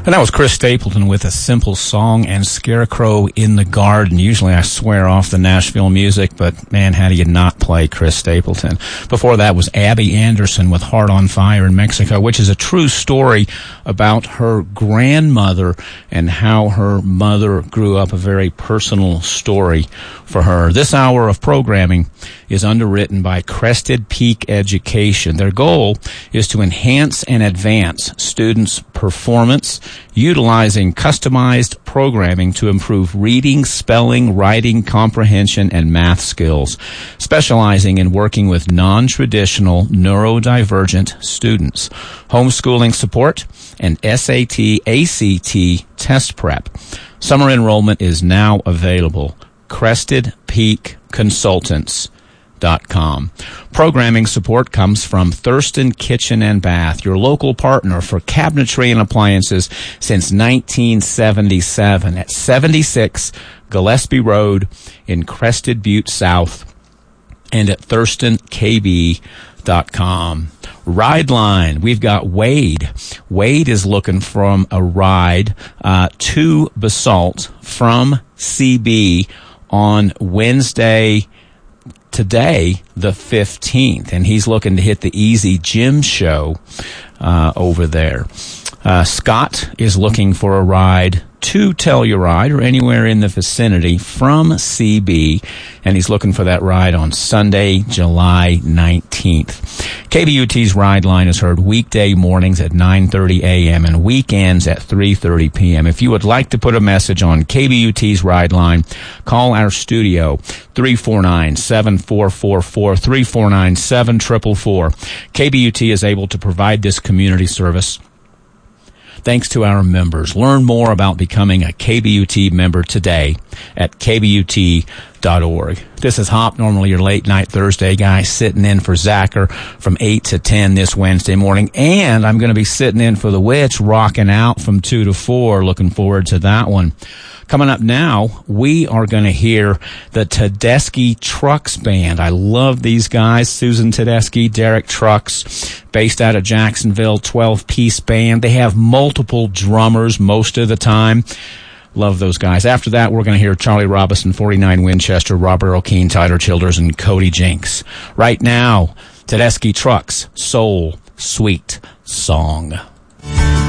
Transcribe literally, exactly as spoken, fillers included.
And that was Chris Stapleton with A Simple Song and Scarecrow in the Garden. Usually I swear off the Nashville music, but man, how do you not play Chris Stapleton? Before that was Abby Anderson with Heart on Fire in Mexico, which is a true story about her grandmother and how her mother grew up, a very personal story for her. This hour of programming is underwritten by Crested Peak Education. Their goal is to enhance and advance students' performance, utilizing customized programming to improve reading, spelling, writing, comprehension, and math skills, specializing in working with non-traditional neurodivergent students, homeschooling support, and S A T, A C T test prep. Summer enrollment is now available. Crested Peak Consultants. Dot com. Programming support comes from Thurston Kitchen and Bath, your local partner for cabinetry and appliances since nineteen seventy-seven at seventy-six Gillespie Road in Crested Butte South and at thurston k b dot com. Ride Line, we've got Wade. Wade is looking from a ride uh, to Basalt from C B on Wednesday, today, the fifteenth, and he's looking to hit the Easy Gym Show uh, over there. Uh, Scott is looking for a ride to Telluride or anywhere in the vicinity from C B, and he's looking for that ride on Sunday, July nineteenth. K B U T's Ride Line is heard weekday mornings at nine thirty a.m. and weekends at three thirty p.m. If you would like to put a message on K B U T's Ride Line, call our studio, three four nine, seven four four four, three four nine, seven four four four. K B U T is able to provide this community service thanks to our members. Learn more about becoming a K B U T member today at k b u t dot org. This is Hop, normally your late night Thursday guy, sitting in for Zacher from eight to ten this Wednesday morning. And I'm going to be sitting in for the Witch, rocking out from two to four. Looking forward to that one. Coming up now, we are going to hear the Tedeschi Trucks Band. I love these guys. Susan Tedeschi, Derek Trucks, based out of Jacksonville, twelve-piece band. They have multiple drummers most of the time. Love those guys. After that, we're going to hear Charlie Robison, forty-nine Winchester, Robert Earl Keen, Tyler Childers, and Cody Jinks. Right now, Tedeschi Trucks, Soul Sweet Song.